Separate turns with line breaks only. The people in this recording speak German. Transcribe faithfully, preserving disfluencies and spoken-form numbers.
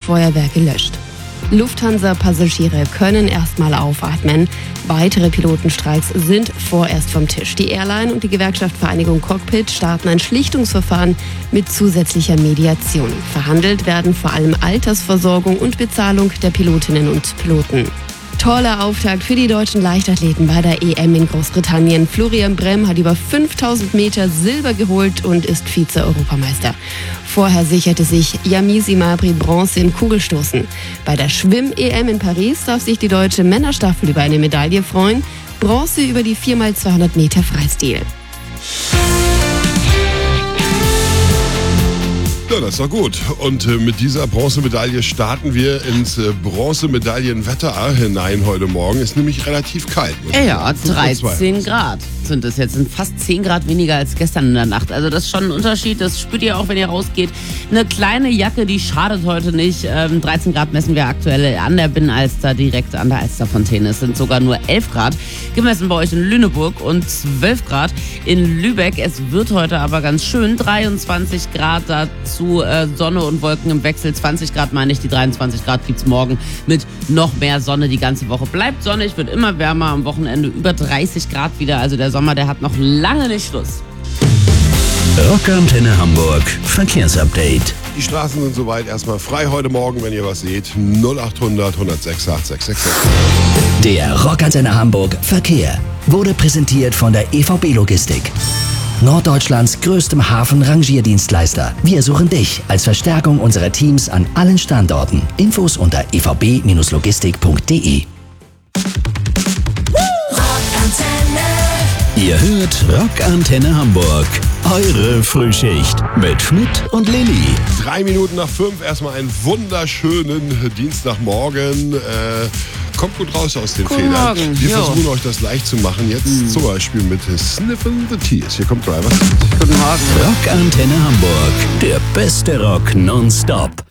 Feuerwehr gelöscht. Lufthansa-Passagiere können erstmal aufatmen. Weitere Pilotenstreiks sind vorerst vom Tisch. Die Airline und die Gewerkschaft Vereinigung Cockpit starten ein Schlichtungsverfahren mit zusätzlicher Mediation. Verhandelt werden vor allem Altersversorgung und Bezahlung der Pilotinnen und Piloten. Toller Auftakt für die deutschen Leichtathleten bei der E M in Großbritannien. Florian Brehm hat über fünftausend Meter Silber geholt und ist Vize-Europameister. Vorher sicherte sich Yamisi Mabry Bronze im Kugelstoßen. Bei der Schwimm-E M in Paris darf sich die deutsche Männerstaffel über eine Medaille freuen. Bronze über die vier mal zweihundert Meter Freistil.
Ja, das ist doch gut. Und äh, mit dieser Bronzemedaille starten wir ins äh, Bronzemedaillenwetter hinein heute Morgen. Ist nämlich relativ kalt.
Ja, dreizehn Grad sind es jetzt. Sind fast zehn Grad weniger als gestern in der Nacht. Also das ist schon ein Unterschied. Das spürt ihr auch, wenn ihr rausgeht. Eine kleine Jacke, die schadet heute nicht. Ähm, dreizehn Grad messen wir aktuell an der Binnenalster, direkt an der Alsterfontäne. Es sind sogar nur elf Grad. Gemessen bei euch in Lüneburg und zwölf Grad in Lübeck. Es wird heute aber ganz schön. dreiundzwanzig Grad dazu. Äh, Sonne und Wolken im Wechsel. zwanzig Grad meine ich. Die dreiundzwanzig Grad gibt es morgen mit noch mehr Sonne. Die ganze Woche bleibt sonnig, wird immer wärmer. Am Wochenende über dreißig Grad wieder. Also der Sommer, der hat noch lange nicht Schluss.
Rockantenne Hamburg Verkehrsupdate.
Die Straßen sind soweit erstmal frei heute Morgen, wenn ihr was seht. null acht hundert, hundertsechs, acht sechs sechs sechs.
Der Rockantenne Hamburg Verkehr wurde präsentiert von der E V B Logistik. Norddeutschlands größtem Hafen-Rangierdienstleister. Wir suchen dich als Verstärkung unserer Teams an allen Standorten. Infos unter e v b Bindestrich logistik punkt d e. Ihr hört Rockantenne Hamburg. Eure Frühschicht mit Schmidt und Lilly.
Drei Minuten nach fünf. Erstmal einen wunderschönen Dienstagmorgen. Äh, kommt gut raus aus den
Guten
Federn.
Morgen.
Wir
Jo.
versuchen euch das leicht zu machen. Jetzt
Mhm.
zum Beispiel mit Sniffin' the Tears. Hier kommt Driver.
Guten Morgen.
Rockantenne Hamburg. Der beste Rock nonstop.